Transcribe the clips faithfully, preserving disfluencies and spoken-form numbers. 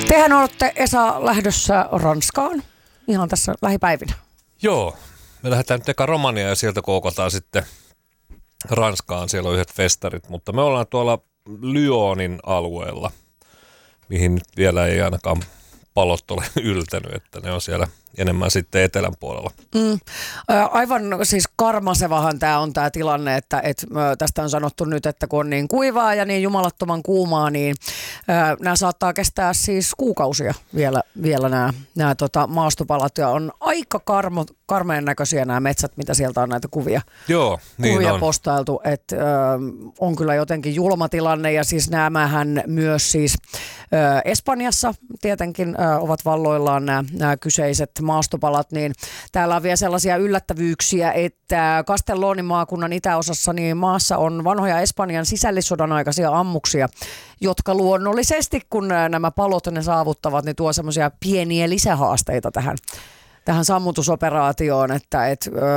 Tehän olette, Esa, lähdössä Ranskaan ihan tässä lähipäivinä. Joo, me lähdetään nyt eka Romaniaan ja sieltä koukataan sitten Ranskaan. Siellä on yhdet festarit, mutta me ollaan tuolla Lyonin alueella, mihin nyt vielä ei ainakaan palot ole yltänyt, että ne on siellä enemmän sitten etelän puolella. Mm. Aivan siis karmasevahan tämä on tämä tilanne, että et, tästä on sanottu nyt, että kun on niin kuivaa ja niin jumalattoman kuumaa, niin nämä saattaa kestää siis kuukausia vielä, vielä nämä, nämä tota, maastopalat ja on aika karmo, karmeen näköisiä nämä metsät, mitä sieltä on näitä kuvia, Joo, niin kuvia on. postailtu, että on kyllä jotenkin julma tilanne ja siis nämähän myös siis ö, Espanjassa tietenkin ö, ovat valloillaan nämä, nämä kyseiset maastopalat, niin täällä on vielä sellaisia yllättävyyksiä, että Castellonin maakunnan itäosassa niin maassa on vanhoja Espanjan sisällissodan aikaisia ammuksia, jotka luonnollisesti, kun nämä palot ne saavuttavat, niin tuo semmoisia pieniä lisähaasteita tähän, tähän sammutusoperaatioon, että et, ö,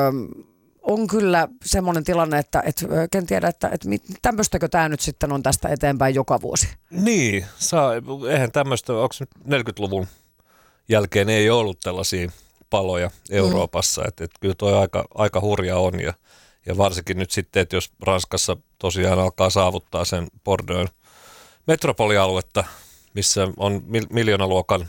on kyllä semmoinen tilanne, että et, ken tiedä, että et, tämmöistäkö tämä nyt sitten on tästä eteenpäin joka vuosi? Niin, saa, eihän tämmöistä, onko nyt neljäkymmentäluvun jälkeen ei ollut tällaisia paloja Euroopassa, mm. että et kyllä toi aika, aika hurja on ja, ja varsinkin nyt sitten, että jos Ranskassa tosiaan alkaa saavuttaa sen Bordeauxn metropolialuetta, missä on mil, miljoonaluokan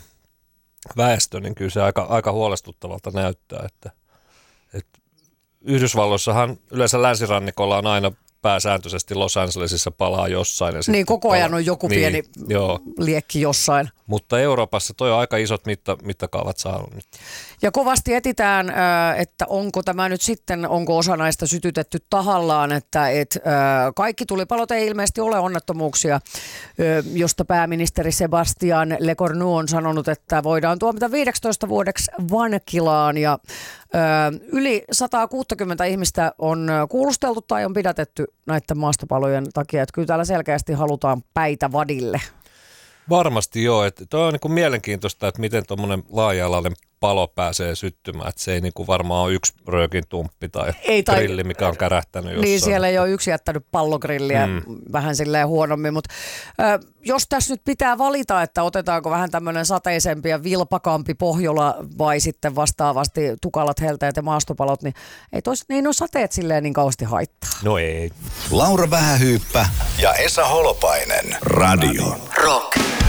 väestö, niin kyllä se aika, aika huolestuttavalta näyttää, että, että Yhdysvalloissahan yleensä länsirannikolla on aina pääsääntöisesti Los Angelesissa palaa jossain. Ja niin koko ajan on joku niin, pieni joo. liekki jossain. Mutta Euroopassa toi on aika isot mitta, mittakaavat saanut nyt. Ja kovasti etitään, että onko tämä nyt sitten, onko osa näistä sytytetty tahallaan, että et, kaikki tulipalot ei ilmeisesti ole onnettomuuksia, josta pääministeri Sebastian Lecornu on sanonut, että voidaan tuomita viideksitoista vuodeksi vankilaan ja yli sata kuusikymmentä ihmistä on kuulusteltu tai on pidätetty näiden maastopalojen takia, että kyllä täällä selkeästi halutaan päitä vadille. Varmasti joo, että toi on niin kuin mielenkiintoista, että miten tuommoinen laaja-alainen palo pääsee syttymään, että se ei niin kuin varmaan ole yksi röökin tumppi tai, ei, tai grilli, mikä on kärähtänyt jossain. Niin, siellä ei ole yksi jättänyt pallogrilliä mm. vähän silleen huonommin, mutta ö, jos tässä nyt pitää valita, että otetaanko vähän tämmöinen sateisempi ja vilpakampi Pohjola vai sitten vastaavasti tukalat, helteet ja maastopalot, niin ei, tois, ei ole sateet silleen niin kauheasti haittaa. No ei. Laura Vähähyyppä ja Esa Holopainen. Radio Rock.